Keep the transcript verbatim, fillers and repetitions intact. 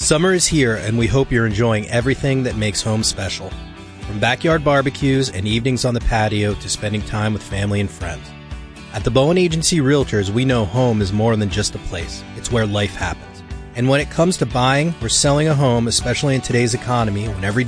Summer is here, and we hope you're enjoying everything that makes home special. From backyard barbecues and evenings on the patio to spending time with family and friends. At the Bowen Agency Realtors, we know home is more than just a place. It's where life happens. And when it comes to buying or selling a home, especially in today's economy, when every